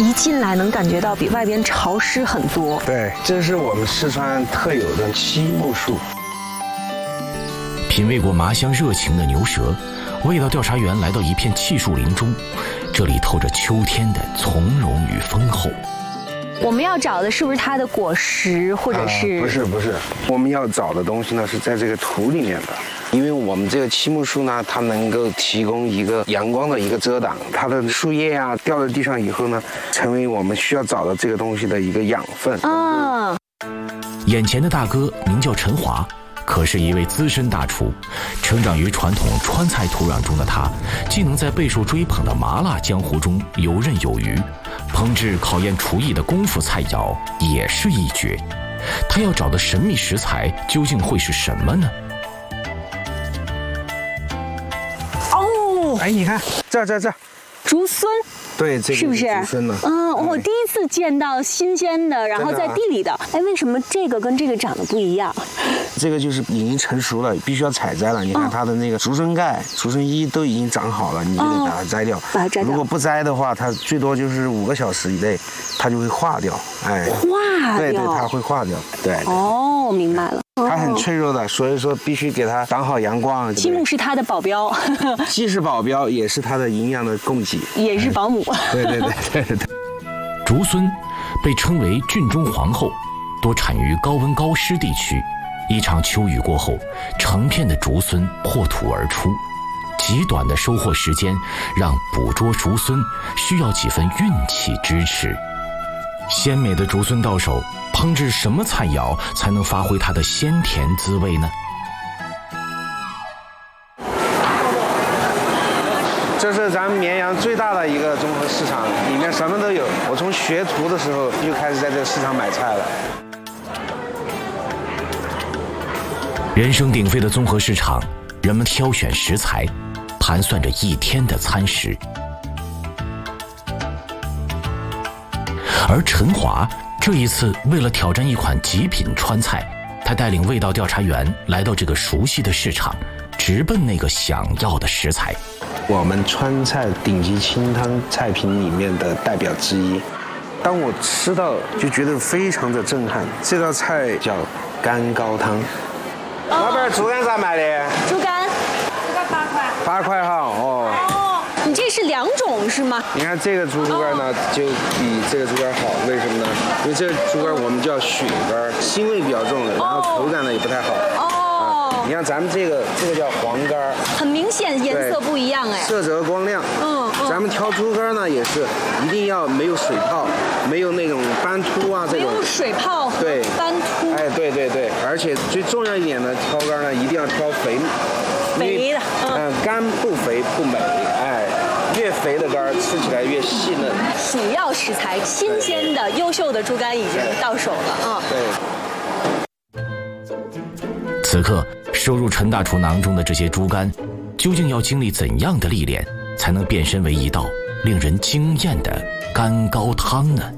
一进来能感觉到比外边潮湿很多。 对，这是我们四川特有的漆木树。 品味过麻香热情的牛舌，味道调查员来到一片气树林中，这里透着秋天的从容与丰厚。 我们要找的是不是它的果实，或者是？ 不是，我们要找的东西呢是在这个土里面的。因为我们这个漆木树呢，它能够提供一个阳光的一个遮挡，它的树叶啊掉在地上以后呢，成为我们需要找的这个东西的一个养分。 眼前的大哥名叫陈华，可是一位资深大厨。成长于传统川菜土壤中的他，既能在备受追捧的麻辣江湖中游刃有余，烹制考验厨艺的功夫菜肴也是一绝。他要找的神秘食材究竟会是什么呢？ 哎，你看这竹荪， 对，这个是不是竹荪呢？ 我第一次见到新鲜的，然后在地里的。哎，为什么这个跟这个长得不一样？ 这个就是已经成熟了，必须要采摘了。你看它的那个竹荪盖、竹荪衣都已经长好了，你就得把它摘掉。 把它摘掉。 如果不摘的话，它最多就是5个小时以内，它就会化掉。哎， 化掉。 对，它会化掉。对。 哦，明白了。 它很脆弱的，所以说必须给它挡好阳光。 漆木是它的保镖， 既是保镖，也是它的营养的供给， 也是保姆。 对。 竹荪被称为郡中皇后，多产于高温高湿地区。一场秋雨过后，成片的竹荪破土而出。极短的收获时间，让捕捉竹荪需要几分运气支持。鲜美的竹荪到手，烹制什么菜肴才能发挥它的鲜甜滋味呢？ 这是咱们绵阳最大的一个综合市场，里面什么都有。我从学徒的时候就开始在这个市场买菜了。 人声鼎沸的综合市场，人们挑选食材，盘算着一天的餐食。而陈华这一次为了挑战一款极品川菜，他带领味道调查员来到这个熟悉的市场，直奔那个想要的食材。 我们川菜顶级清汤菜品里面的代表之一，当我吃到就觉得非常的震撼。这道菜叫干高汤。老板，猪肝咋卖的？ 猪肝 8块哈。 你这是2种是吗？ 你看这个猪肝呢，就比这个猪肝好，为什么呢？因为这个猪肝我们叫血肝，腥味比较重，然后口感呢也不太好。你看咱们这个叫黄肝， 很明显颜色不一样哎， 色泽光亮。咱们挑猪肝呢也是一定要没有水泡，没有那种斑秃啊这种。 没有水泡和斑秃。 哎，对，而且最重要一点呢，挑肝呢一定要挑肥的。肝不肥不美，哎，越肥的肝吃起来越细嫩。 主要食材新鲜的、优秀的猪肝已经到手了啊。 对。 此刻收入陈大厨囊中的这些猪肝，究竟要经历怎样的历练，才能变身为一道令人惊艳的干高汤呢？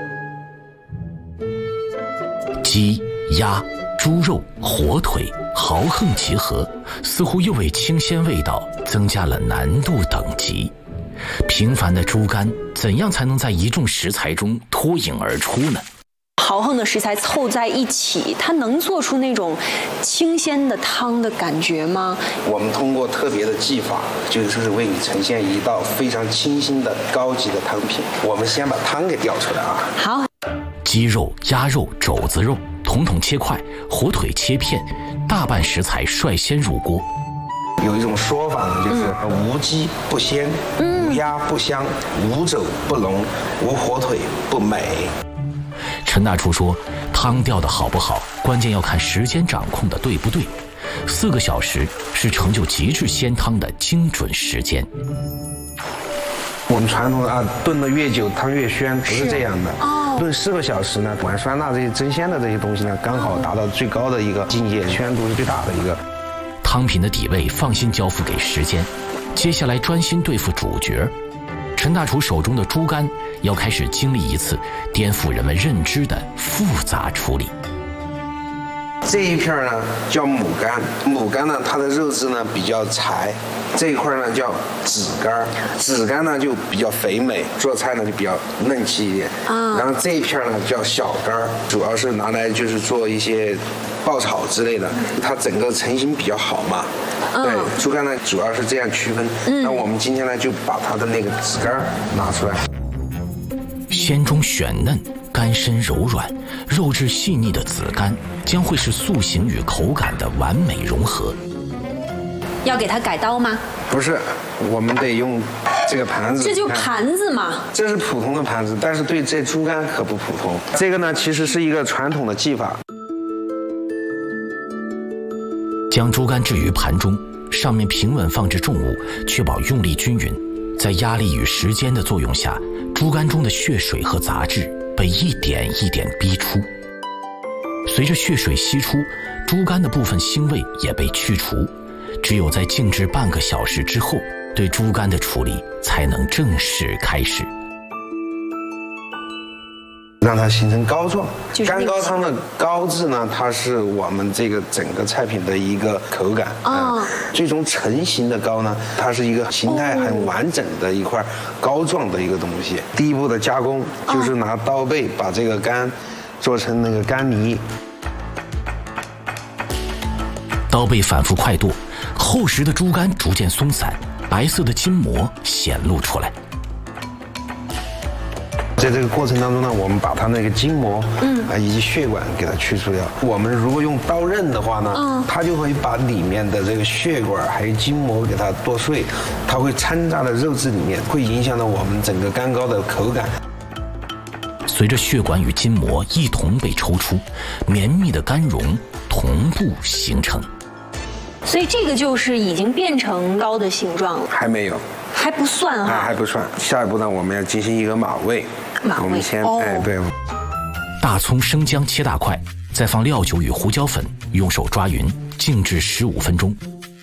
鸡、鸭、猪肉、火腿豪横结合，似乎又为清鲜味道增加了难度等级。平凡的猪肝怎样才能在一众食材中脱颖而出呢？ 豪横的食材凑在一起，它能做出那种清鲜的汤的感觉吗？ 我们通过特别的技法，就是为你呈现一道非常清新的高级的汤品。我们先把汤给调出来啊。 好。 鸡肉、鸭肉、肘子肉统统切块，火腿切片，大半食材率先入锅。 有一种说法呢，就是无鸡不鲜，无鸭不香，无肘不浓，无火腿不美。 陈大厨说，汤调的好不好，关键要看时间掌控的对不对。4个小时是成就极致鲜汤的精准时间。 我们传统炖的越久汤越鲜，不是这样的。炖4个小时呢，管酸辣这些增鲜的这些东西呢，刚好达到最高的一个境界，鲜度是最大的一个。 汤品的底味放心交付给时间，接下来专心对付主角。陈大厨手中的猪肝要开始经历一次颠覆人们认知的复杂处理。 这一片呢叫母肝，母肝呢它的肉质呢比较柴，这一块呢叫子肝，子肝呢就比较肥美，做菜呢就比较嫩气一点。然后这一片呢叫小肝，主要是拿来就是做一些爆炒之类的，它整个成型比较好嘛。对，猪肝呢主要是这样区分。那我们今天呢就把它的那个子肝拿出来。 鲜中选嫩，肝身柔软，肉质细腻的子肝将会是塑形与口感的完美融合。 要给它改刀吗？ 不是，我们得用这个盘子。 这就盘子嘛。 这是普通的盘子，但是对这猪肝可不普通。这个呢，其实是一个传统的技法。 将猪肝置于盘中，上面平稳放置重物，确保用力均匀。在压力与时间的作用下，猪肝中的血水和杂质被一点一点逼出。随着血水析出，猪肝的部分腥味也被去除。只有在静置半个小时之后，对猪肝的处理才能正式开始。 让它形成膏状。干膏汤的膏字呢，它是我们这个整个菜品的一个口感。最终成型的膏呢，它是一个形态很完整的一块膏状的一个东西。第一步的加工就是拿刀背把这个肝做成那个肝泥。 刀背反复快剁，厚实的猪肝逐渐松散，白色的筋膜显露出来。 在这个过程当中呢，我们把它那个筋膜，以及血管给它去除掉。我们如果用刀刃的话呢，它就会把里面的这个血管还有筋膜给它剁碎，它会掺杂在肉质里面，会影响到我们整个干膏的口感。 随着血管与筋膜一同被抽出，绵密的肝蓉同步形成。 所以这个就是已经变成膏的形状了？ 还没有。 还不算哈， 还不算。下一步呢，我们要进行一个码味。我们先对。 大葱、生姜切大块，再放料酒与胡椒粉，用手抓匀，静置15分钟。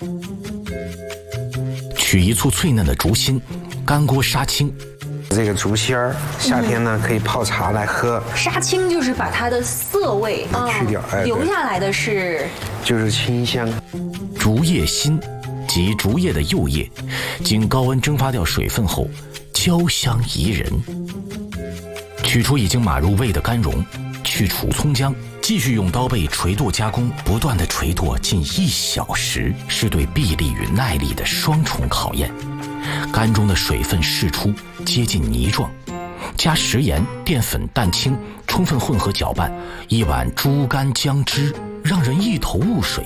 取一簇脆嫩的竹心，干锅杀青。 这个竹芯儿，夏天呢可以泡茶来喝。 杀青就是把它的涩味去掉， 留下来的就是清香。 竹叶心及竹叶的幼叶，经高温蒸发掉水分后，焦香宜人。取出已经码入味的干蓉，去除葱姜，继续用刀背捶剁加工，不断的捶剁近1小时，是对臂力与耐力的双重考验。肝中的水分释出，接近泥状，加食盐、淀粉、蛋清，充分混合搅拌，一碗猪肝姜汁，让人一头雾水。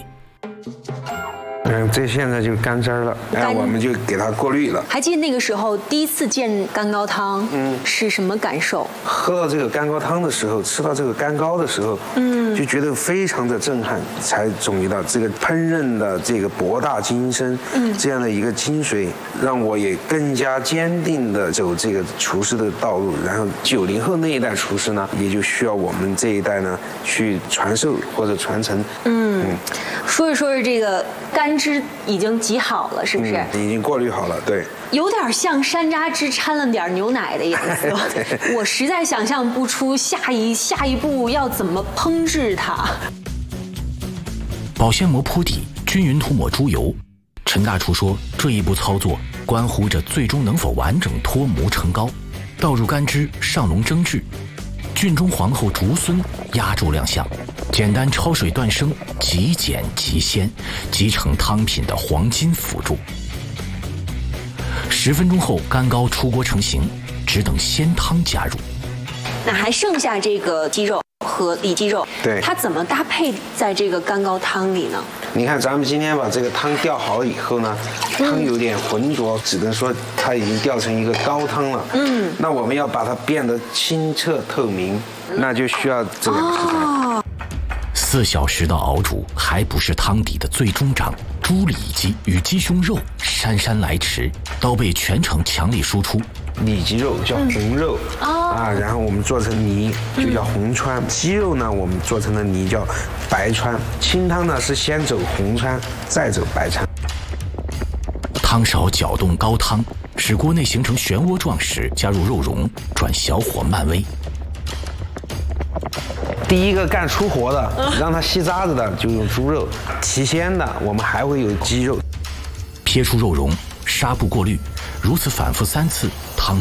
这现在就干汁了，我们就给它过滤了。 还记得那个时候第一次见干膏汤，是什么感受？ 喝到这个干膏汤的时候，吃到这个干膏的时候，就觉得非常的震撼，才总结到这个烹饪的这个博大精深，这样的一个精髓，让我也更加坚定的走这个厨师的道路。然后90后那一代厨师呢，也就需要我们这一代呢去传授或者传承。 说着说着，这个干汁已经挤好了，是不是？ 已经过滤好了，对。 有点像山楂汁掺了点牛奶的颜色，我实在想象不出下一步要怎么烹制它。 保鲜膜铺底，均匀涂抹猪油。陈大厨说，这一步操作关乎着最终能否完整脱模成膏。倒入干汁，上笼蒸制。郡中皇后竹荪压轴亮相，简单焯水断生，极简极鲜，集成汤品的黄金辅助。10分钟后，干膏出锅成型，只等鲜汤加入。 那还剩下这个鸡肉和里脊肉， 对， 它怎么搭配在这个干膏汤里呢？ 你看，咱们今天把这个汤调好以后呢，汤有点浑浊，只能说它已经调成一个高汤了。那我们要把它变得清澈透明，那就需要这两个食材。 4小时的熬煮还不是汤底的最终章，猪里脊与鸡胸肉姗姗来迟，刀背全程强力输出。 里脊肉叫红肉然后我们做成泥就叫红川，鸡肉呢我们做成的泥叫白川。清汤呢是先走红川，再走白川。 汤勺搅动高汤，使锅内形成漩涡状时，加入肉蓉，转小火慢煨。 第一个干粗活的，让它吸渣子的就用猪肉，提鲜的我们还会有鸡肉。 撇出肉蓉，纱布过滤，如此反复3次，汤